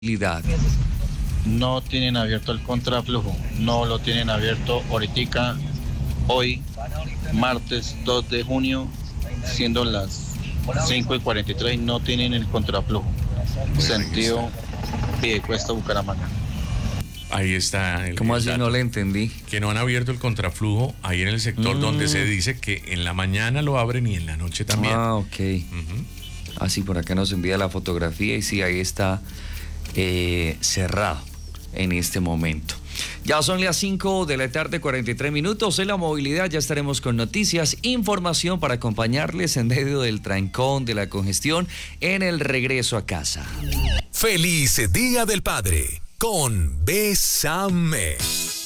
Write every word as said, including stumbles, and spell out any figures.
movilidad. No tienen abierto el contraflujo, no lo tienen abierto ahorita, hoy, martes dos de junio, siendo las cinco y cuarenta y tres, no tienen el contraflujo. Bueno, Sentido Piedecuesta, Bucaramanga. Ahí está. El, ¿Cómo el así? dato. No le entendí. Que no han abierto el contraflujo ahí en el sector Mm. donde se dice que en la mañana lo abren y en la noche también. Ah, ok. Ujú. Así por acá nos envía la fotografía y sí, ahí está eh, cerrado en este momento. Ya son las cinco de la tarde, cuarenta y tres minutos. En la movilidad ya estaremos con noticias, información para acompañarles en medio del trancón, de la congestión, en el regreso a casa. Feliz Día del Padre con Bésame.